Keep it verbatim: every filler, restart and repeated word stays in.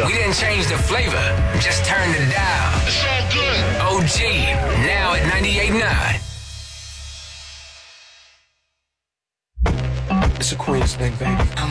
Yeah. We didn't change the flavor, just turn the dial. It's all good. O G, now at ninety-eight point nine. It's a Queens thing, baby.